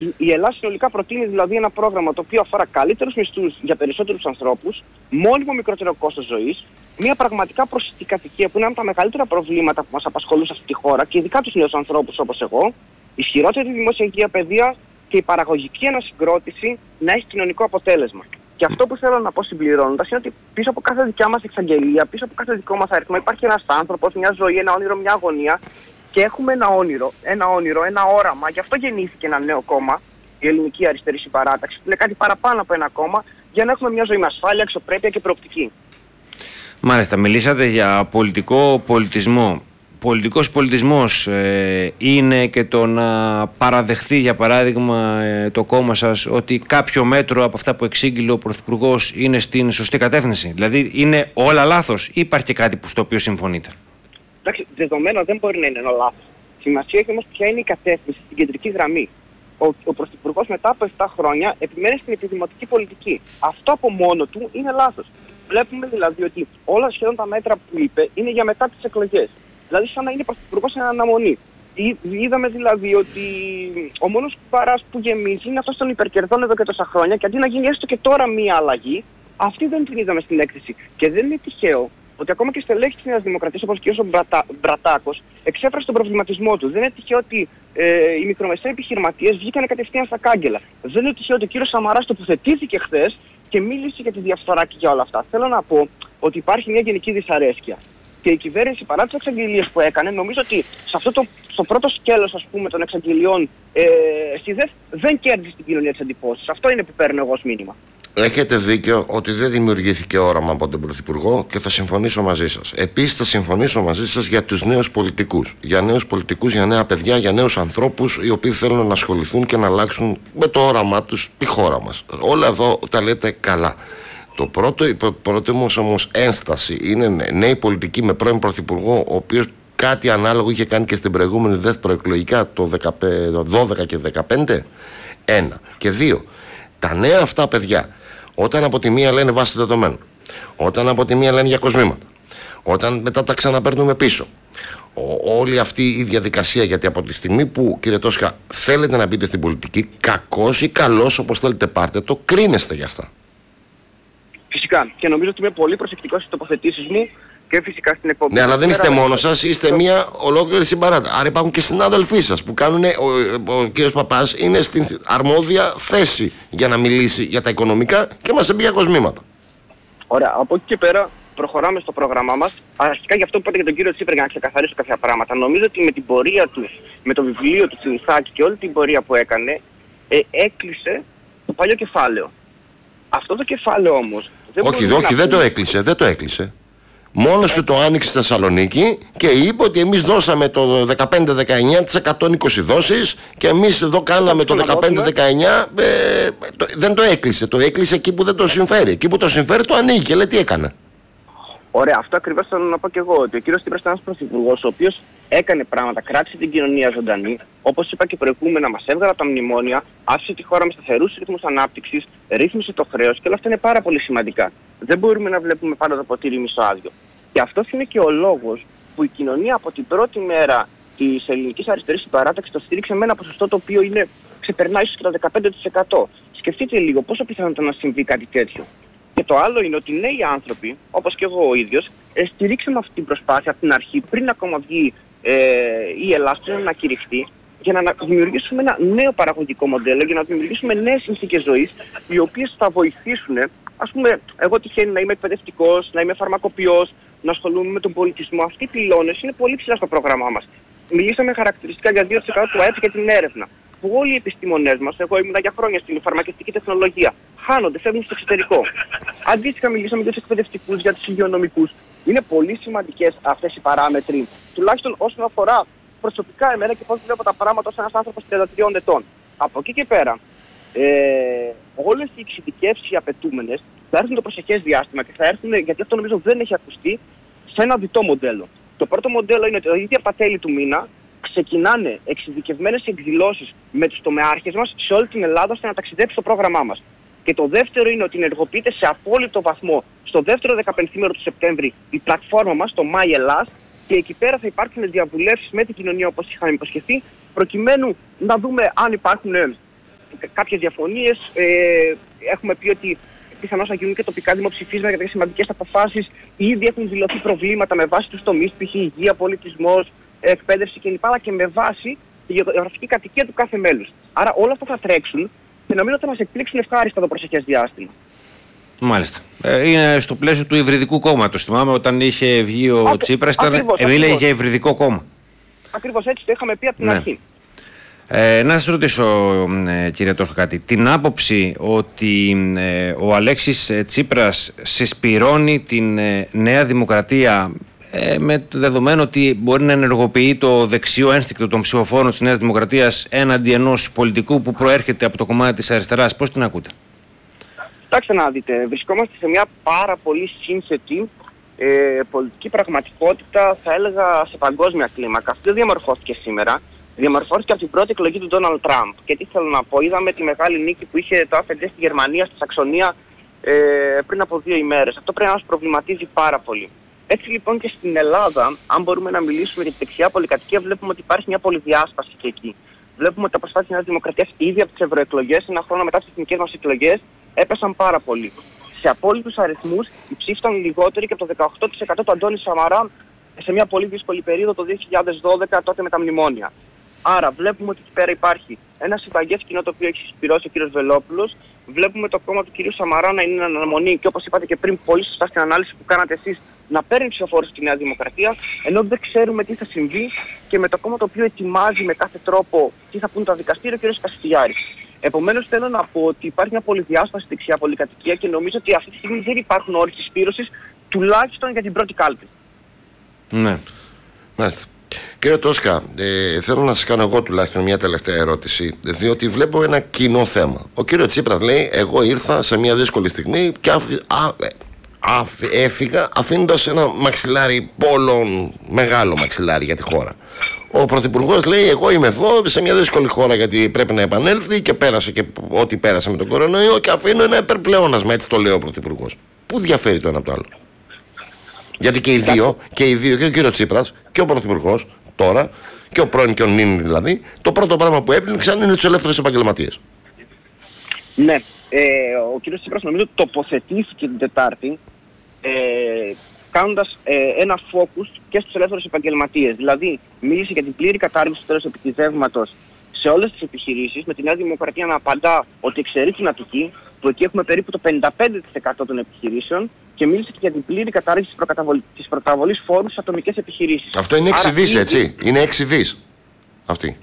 Η Ελλάδα συνολικά προτείνει δηλαδή ένα πρόγραμμα το οποίο αφορά καλύτερους μισθούς για περισσότερους ανθρώπους, μόνιμο μικρότερο κόστος ζωής, μια πραγματικά προσιτή κατοικία που είναι ένα από τα μεγαλύτερα προβλήματα που μας απασχολούν σε αυτή τη χώρα και ειδικά τους νέους ανθρώπους όπως εγώ, ισχυρότερη δημόσια υγεία, παιδεία και η παραγωγική ανασυγκρότηση να έχει κοινωνικό αποτέλεσμα. Και αυτό που θέλω να πω συμπληρώνοντας είναι ότι πίσω από κάθε δικιά μας εξαγγελία, πίσω από κάθε δικό μας αριθμό υπάρχει ένας άνθρωπος, μια ζωή, ένα όνειρο, μια αγωνία. Και έχουμε ένα όνειρο, ένα όραμα. Γι' αυτό γεννήθηκε ένα νέο κόμμα, η Ελληνική Αριστερή Συμπαράταξη, που είναι κάτι παραπάνω από ένα κόμμα, για να έχουμε μια ζωή με ασφάλεια, αξιοπρέπεια και προοπτική. Μάλιστα, μιλήσατε για πολιτικό πολιτισμό. Πολιτικός πολιτισμός είναι και το να παραδεχθεί, για παράδειγμα, το κόμμα σας ότι κάποιο μέτρο από αυτά που εξήγηλε ο Πρωθυπουργός είναι στην σωστή κατεύθυνση. Δηλαδή, είναι όλα λάθος ή υπάρχει και κάτι στο οποίο συμφωνείτε? Εντάξει, δεδομένο δεν μπορεί να είναι ένα λάθος. Σημασία έχει όμως ποια είναι η κατεύθυνση στην κεντρική γραμμή. Ο Πρωθυπουργός μετά από 7 χρόνια επιμένει στην επιδημοτική πολιτική. Αυτό από μόνο του είναι λάθος. Βλέπουμε δηλαδή ότι όλα σχεδόν τα μέτρα που είπε είναι για μετά τις εκλογές. Δηλαδή, σαν να είναι Πρωθυπουργός σε αναμονή. Είδαμε δηλαδή ότι ο μόνος κουμπαράς που γεμίζει είναι αυτός των υπερκερδών εδώ και τόσα χρόνια και αντί να γίνει έστω και τώρα μία αλλαγή, αυτή δεν την είδαμε στην έκθεση. Και δεν είναι τυχαίο ότι ακόμα και στελέχη της Νέας Δημοκρατίας, όπως ο κ. Μπρατάκος, εξέφρασε τον προβληματισμό του. Δεν είναι τυχαίο ότι οι μικρομεσαίοι επιχειρηματίες βγήκαν κατευθείαν στα κάγκελα. Δεν είναι τυχαίο ότι ο κ. Σαμαράς τοποθετήθηκε χθες και μίλησε για τη διαφθορά και για όλα αυτά. Θέλω να πω ότι υπάρχει μια γενική δυσαρέσκεια. Και η κυβέρνηση, παρά τις εξαγγελίες που έκανε, νομίζω ότι σε αυτό στο πρώτο σκέλος, ας πούμε, των εξαγγελιών στη ΔΕΘ δεν κέρδισε την κοινωνία της εντυπώσης. Αυτό είναι που παίρνω εγώ ως μήνυμα. Έχετε δίκιο ότι δεν δημιουργήθηκε όραμα από τον Πρωθυπουργό και θα συμφωνήσω μαζί σας. Επίσης θα συμφωνήσω μαζί σας για τους νέους πολιτικούς. Για νέους πολιτικούς, για νέα παιδιά, για νέους ανθρώπους οι οποίοι θέλουν να ασχοληθούν και να αλλάξουν με το όραμά τους τη χώρα μας. Όλα εδώ τα λέτε καλά. Το πρώτο μου όμως ένσταση είναι νέοι πολιτικοί με πρώην Πρωθυπουργό, ο οποίος κάτι ανάλογο είχε κάνει και στην προηγούμενη ΔΕΘ προεκλογικά το 12 και 15. 1. Και 2. Τα νέα αυτά παιδιά, όταν από τη μία λένε βάση δεδομένων, όταν από τη μία λένε για κοσμήματα, όταν μετά τα ξαναπαίρνουμε πίσω, όλη αυτή η διαδικασία, γιατί από τη στιγμή που, κύριε Τόσκα, θέλετε να μπείτε στην πολιτική, κακός ή καλός, όπως θέλετε πάρτε το, κρίνεστε γι' αυτά. Φυσικά. Και νομίζω ότι είμαι πολύ προσεκτικός στις τοποθετήσεις μου και φυσικά στην εκπομπή. Ναι, αλλά δεν είστε μόνος σας, είστε μια ολόκληρη συμπαράταξη. Άρα υπάρχουν και συνάδελφοί σας που κάνουν. Ο κύριος Παπάς είναι στην αρμόδια θέση για να μιλήσει για τα οικονομικά και μας εμπεί για κοσμήματα. Ωραία. Από εκεί και πέρα προχωράμε στο πρόγραμμά μας. Αρχικά για αυτό που είπατε για τον κύριο Τσίπρα, για να ξεκαθαρίσω κάποια πράγματα. Νομίζω ότι με την πορεία του, με το βιβλίο του Τσιμιθάκη και όλη την πορεία που έκανε, έκλεισε το παλιό κεφάλαιο. Αυτό το κεφάλαιο όμως. Όχι, δεν το έκλεισε. Μόνος του το άνοιξε στη Θεσσαλονίκη και είπε ότι εμείς δώσαμε το 15-19 τις 120 δόσεις και εμείς εδώ κάναμε το 15-19. Δεν το έκλεισε. Το έκλεισε εκεί που δεν το συμφέρει. Εκεί που το συμφέρει το ανοίγει και λέει τι έκανε. Ωραία, αυτό ακριβώς θέλω να πω και εγώ. Ότι ο κύριος Τσίπρας ήταν ένας πρωθυπουργός ο οποίος έκανε πράγματα, κράτησε την κοινωνία ζωντανή. Όπως είπα και προηγούμενα, μας έβγαλε από τα μνημόνια, άφησε τη χώρα με σταθερούς ρυθμούς ανάπτυξης, ρύθμισε το χρέος και όλα αυτά είναι πάρα πολύ σημαντικά. Δεν μπορούμε να βλέπουμε πάντα το ποτήρι μισοάδιο. Και αυτός είναι και ο λόγος που η κοινωνία από την πρώτη μέρα της Ελληνικής Αριστερής Συμπαράταξης το στήριξε με ένα ποσοστό το οποίο ξεπερνάει ίσως και το 15%. Σκεφτείτε λίγο πόσο πιθανό ήταν να συμβεί κάτι τέτοιο. Και το άλλο είναι ότι νέοι άνθρωποι, όπως και εγώ ο ίδιος, στηρίξαμε αυτή την προσπάθεια από την αρχή, πριν ακόμα βγει η Ελλάδα, πριν να κηρυχτεί, για να δημιουργήσουμε ένα νέο παραγωγικό μοντέλο, για να δημιουργήσουμε νέες συνθήκες ζωής, οι οποίες θα βοηθήσουν. Ας πούμε, εγώ τυχαίνει να είμαι εκπαιδευτικός, να είμαι φαρμακοποιός, να ασχολούμαι με τον πολιτισμό. Αυτοί οι πυλώνες είναι πολύ ψηλά στο πρόγραμμά μας. Μιλήσαμε χαρακτηριστικά για 2% του ΑΕΠ και την έρευνα. Που όλοι οι επιστήμονές μας, εγώ ήμουν για χρόνια στην φαρμακευτική τεχνολογία, χάνονται, φεύγουν στο εξωτερικό. Αντίστοιχα, μιλήσαμε για τους εκπαιδευτικούς, για τους υγειονομικούς. Είναι πολύ σημαντικές αυτές οι παράμετροι, τουλάχιστον όσον αφορά προσωπικά εμένα και πώς βλέπω τα πράγματα ως ένας άνθρωπος 33 ετών. Από εκεί και πέρα, όλες οι εξειδικεύσεις οι απαιτούμενες θα έρθουν το προσεχές διάστημα και θα έρθουν, γιατί αυτό νομίζω δεν έχει ακουστεί, σε ένα διτό μοντέλο. Το πρώτο μοντέλο είναι ότι τα ίδια από τα τέλη του μήνα ξεκινάνε εξειδικευμένες εκδηλώσεις με τους τομεάρχες μας σε όλη την Ελλάδα ώστε να ταξιδέψει το πρόγραμμά μας. Και το δεύτερο είναι ότι ενεργοποιείται σε απόλυτο βαθμό στο δεύτερο 15ήμερο του Σεπτέμβρη η πλατφόρμα μας, το My Ελλάς, και εκεί πέρα θα υπάρξουν διαβουλεύσεις με την κοινωνία όπως είχαμε υποσχεθεί, προκειμένου να δούμε αν υπάρχουν κάποιες διαφωνίες. Έχουμε πει ότι πιθανώς θα γίνουν και τοπικά δημοψηφίσματα για σημαντικές αποφάσεις. Ήδη έχουν δηλωθεί προβλήματα με βάση τους τομείς, π.χ. υγεία, πολιτισμός, εκπαίδευση κλπ. Αλλά και με βάση τη γεωγραφική κατοικία του κάθε μέλους. Άρα όλα αυτά θα τρέξουν και νομίζω ότι θα μας εκπλήξουν ευχάριστα το προσεχές διάστημα. Μάλιστα. Είναι στο πλαίσιο του υβριδικού κόμματος. Θυμάμαι όταν είχε βγει ο Τσίπρας, μίλησε για υβριδικό κόμμα. Ακριβώς έτσι το είχαμε πει από την αρχή. Να σας ρωτήσω, κύριε Τόσκα, κάτι. Την άποψη ότι ο Αλέξης Τσίπρας συσπυρώνει την Νέα Δημοκρατία με το δεδομένο ότι μπορεί να ενεργοποιεί το δεξιό ένστικτο των ψηφοφόρων της Νέας Δημοκρατίας έναντι ενός πολιτικού που προέρχεται από το κομμάτι της αριστεράς, πώς την ακούτε? Κοιτάξτε να δείτε, βρισκόμαστε σε μια πάρα πολύ σύνθετη πολιτική πραγματικότητα, θα έλεγα σε παγκόσμια κλίμακα. Αυτό δεν διαμορφώθηκε σήμερα. Διαμορφώθηκε από την πρώτη εκλογή του Ντόναλντ Τραμπ. Και τι θέλω να πω, είδαμε τη μεγάλη νίκη που είχε το AfD στη Γερμανία, στη Σαξονία πριν από 2 ημέρες. Αυτό πρέπει να μας προβληματίζει πάρα πολύ. Έτσι λοιπόν και στην Ελλάδα, αν μπορούμε να μιλήσουμε για τη δεξιά πολυκατοικία, βλέπουμε ότι υπάρχει μια πολυδιάσπαση και εκεί. Βλέπουμε ότι τα ποσοστά της Νέας Δημοκρατίας ήδη από τις ευρωεκλογές, ένα χρόνο μετά τις εθνικές μας εκλογές, έπεσαν πάρα πολύ. Σε απόλυτους αριθμούς, η ψήφοι ήταν λιγότερη και από το 18% του Αντώνη Σαμαρά σε μια πολύ δύσκολη περίοδο το 2012, τότε με τα μνημόνια. Άρα βλέπουμε ότι εκεί πέρα υπάρχει ένα συμπαγές κοινό το οποίο έχει συσπυρώσει ο κ. Βελόπουλος. Βλέπουμε το κόμμα του κ. Σαμαρά να είναι αναμονή και όπως είπατε και πριν, πολύ σωστά στην ανάλυση που κάνατε εσείς, να παίρνει ψηφοφόρους στη Νέα Δημοκρατία, ενώ δεν ξέρουμε τι θα συμβεί και με το κόμμα το οποίο ετοιμάζει με κάθε τρόπο τι θα πούν τα δικαστήρια, ο κ. Κασιδιάρης. Επομένως θέλω να πω ότι υπάρχει μια πολυδιάσπαση δεξιά πολυκατοικία και νομίζω ότι αυτή τη στιγμή δεν υπάρχουν όροι συσπήρωσης, τουλάχιστον για την πρώτη κάλπη. Ναι. Μάλιστα. Κύριε Τόσκα, θέλω να σας κάνω εγώ τουλάχιστον μια τελευταία ερώτηση, διότι βλέπω ένα κοινό θέμα. Ο κύριος Τσίπρας λέει: εγώ ήρθα σε μια δύσκολη στιγμή και έφυγα αφήνοντας ένα μαξιλάρι πόλων, μεγάλο μαξιλάρι για τη χώρα. Ο Πρωθυπουργός λέει: εγώ είμαι εδώ σε μια δύσκολη χώρα γιατί πρέπει να επανέλθει και πέρασε και ό,τι πέρασε με τον κορονοϊό και αφήνω ένα υπερπλεόνασμα. Έτσι το λέει ο Πρωθυπουργός. Πού διαφέρει το ένα από το άλλο? Γιατί και οι δύο, και ο κύριος Τσίπρας και ο Πρωθυπουργός τώρα, και ο πρώην και ο νυν δηλαδή, το πρώτο πράγμα που έπληξαν είναι τους ελεύθερους επαγγελματίες. Ναι, ο κύριος Τσίπρας νομίζω τοποθετήθηκε την Τετάρτη κάνοντας ένα focus και στους ελεύθερους επαγγελματίες. Δηλαδή, μίλησε για την πλήρη κατάργηση του τέλους επιτιδεύματος σε όλες τις επιχειρήσεις, με τη Νέα Δημοκρατία να απαντά ότι εξαιρεί την Αττική, που εκεί έχουμε περίπου το 55% των επιχειρήσεων, και μίλησε και για την πλήρη κατάργηση της προκαταβολής φόρου στις ατομικές επιχειρήσεις. Αυτό είναι 6 δις, έτσι. Είναι 6 δις αυτή.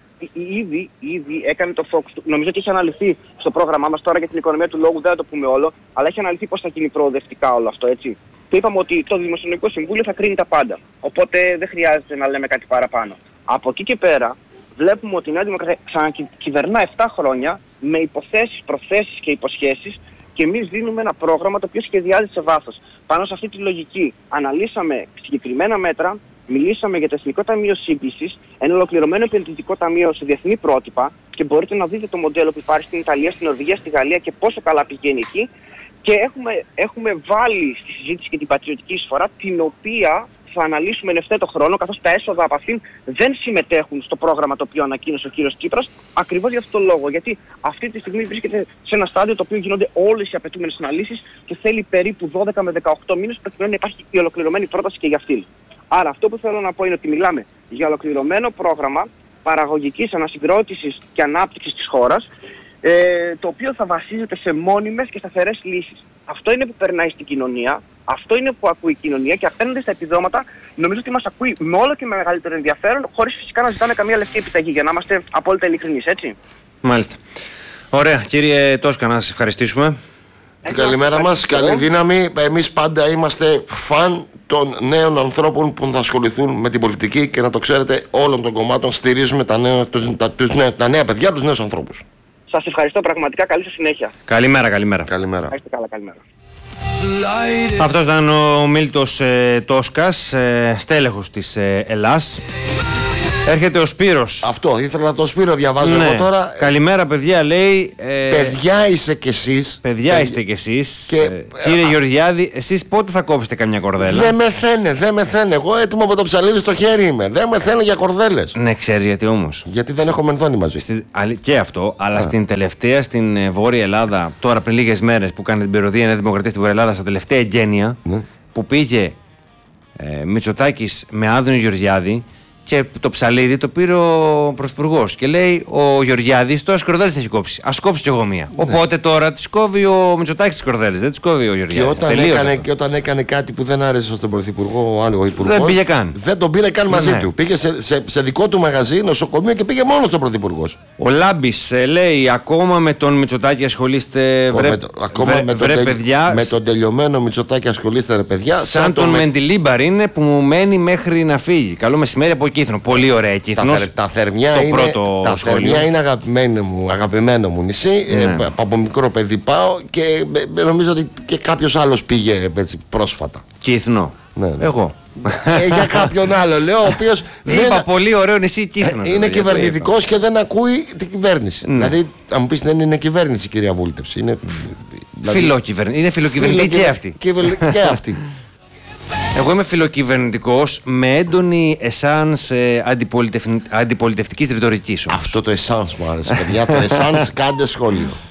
Ήδη έκανε το focus του. Νομίζω ότι έχει αναλυθεί στο πρόγραμμά μας τώρα για την οικονομία του λόγου, δεν θα το πούμε όλο, αλλά έχει αναλυθεί πώς θα γίνει προοδευτικά όλο αυτό, έτσι. Και είπαμε ότι το Δημοσιονομικό Συμβούλιο θα κρίνει τα πάντα. Οπότε δεν χρειάζεται να λέμε κάτι παραπάνω. Από εκεί και πέρα, βλέπουμε ότι η Νέα Δημοκρατία ξανακυβερνά 7 χρόνια με υποθέσεις, προθέσεις και υποσχέσεις, και εμείς δίνουμε ένα πρόγραμμα το οποίο σχεδιάζει σε βάθος. Πάνω σε αυτή τη λογική αναλύσαμε συγκεκριμένα μέτρα, μιλήσαμε για το Εθνικό Ταμείο Σύγκλησης, ένα ολοκληρωμένο επενδυτικό ταμείο σε διεθνή πρότυπα, και μπορείτε να δείτε το μοντέλο που υπάρχει στην Ιταλία, στην Νορβηγία, στη Γαλλία και πόσο καλά πηγαίνει εκεί. Και έχουμε βάλει στη συζήτηση και την πατριωτική εισφορά, την οποία θα αναλύσουμε εν ευθέτω χρόνο, καθώς τα έσοδα από αυτήν δεν συμμετέχουν στο πρόγραμμα το οποίο ανακοίνωσε ο κύριος Τσίπρας, ακριβώς για αυτόν τον λόγο. Γιατί αυτή τη στιγμή βρίσκεται σε ένα στάδιο το οποίο γίνονται όλες οι απαιτούμενες αναλύσεις και θέλει περίπου 12 με 18 μήνες προκειμένου να υπάρχει η ολοκληρωμένη πρόταση και για αυτήν. Άρα αυτό που θέλω να πω είναι ότι μιλάμε για ολοκληρωμένο πρόγραμμα παραγωγικής ανασυγκρότησης και ανάπτυξης της χώρας, το οποίο θα βασίζεται σε μόνιμες και σταθερές λύσεις. Αυτό είναι που περνάει στην κοινωνία, αυτό είναι που ακούει η κοινωνία, και απέναντι στα επιδόματα νομίζω ότι μας ακούει με όλο και με μεγαλύτερο ενδιαφέρον, χωρίς φυσικά να ζητάμε καμία λευκή επιταγή, για να είμαστε απόλυτα ειλικρινείς, έτσι. Μάλιστα. Ωραία. Κύριε Τόσκα, να σας ευχαριστήσουμε. Καλημέρα μας, καλή δύναμη. Εμείς πάντα είμαστε φαν των νέων ανθρώπων που θα ασχοληθούν με την πολιτική, και να το ξέρετε, όλων των κομμάτων στηρίζουμε τα νέα παιδιά, τους νέους ανθρώπους. Σας ευχαριστώ πραγματικά, καλή σας συνέχεια. Καλημέρα. Καλημέρα. Αυτός ήταν ο Μίλτος Τόσκας, στέλεχος της Ελλάς. Έρχεται ο Σπύρος. Αυτό, ήθελα το Σπύρο διαβάζω εγώ τώρα. Καλημέρα παιδιά, λέει. Παιδιά είστε κι εσείς. Παιδιά είστε κι εσείς. Και, κύριε Γεωργιάδη, εσείς πότε θα κόψετε καμιά κορδέλα? Δεν με θένε. Εγώ έτοιμο με το ψαλίδι στο χέρι είμαι. Δεν με θένε για κορδέλες. Ναι, ξέρεις γιατί όμως? Γιατί δεν έχω μενθόνι μαζί. Και αυτό, αλλά στην τελευταία, στην Βόρεια Ελλάδα, τώρα πριν λίγες μέρες που κάνει την περιοδία Νέα Δημοκρατία στη Βόρεια Ελλάδα, στα τελευταία εγγένεια, που πήγε Μητσοτάκης με Άδωνη Γεωργιάδη. Και το ψαλίδι το πήρε ο Πρωθυπουργός και λέει: ο Γεωργιάδης τώρα τις κορδέλες έχει κόψει. Ας κόψει κι εγώ μία. Οπότε τώρα τις κόβει ο Μητσοτάκης τις κορδέλες, δεν τις κόβει ο Γεωργιάδης. Και όταν έκανε κάτι που δεν άρεσε στον Πρωθυπουργό, ο άλλο υπουργός. Δεν πήγε καν. Δεν τον πήρε καν μαζί του. Πήγε σε δικό του μαγαζί, νοσοκομείο και πήγε μόνο στον Πρωθυπουργός. Ο Λάμπης λέει: ακόμα με τον Μητσοτάκη ασχολείστε, παιδιά. Με τον τελειωμένο Μητσοτάκη ασχολείστε, ρε παιδιά. Σαν τον Μεντιλίμπαρ είναι που μου μένει μέχρι να φύγει. Καλό μεσημέρι από Κύθνο. Πολύ ωραία Κύθνος. Τα Θερμιά είναι αγαπημένο μου νησί. Από μικρό παιδί πάω και νομίζω ότι και κάποιος άλλος πήγε πρόσφατα. Κύθνο. Ναι. Εγώ. Για κάποιον άλλο λέω, ο οποίος. Είπα πολύ ωραίο νησί Κύθνος. Είναι κυβερνητικός και δεν ακούει την κυβέρνηση. Δηλαδή, αν μου πεις δεν είναι κυβέρνηση, κυρία Βούλτεψη. Είναι φιλοκυβερνητική. Είναι φιλοκυβερνητική και αυτή. Και αυτή. Εγώ είμαι φιλοκυβερνητικός με έντονη εσάνς αντιπολιτευτικής ρητορικής. Αυτό το εσάνς μου άρεσε, παιδιά. Το εσάνς κάντε σχόλιο.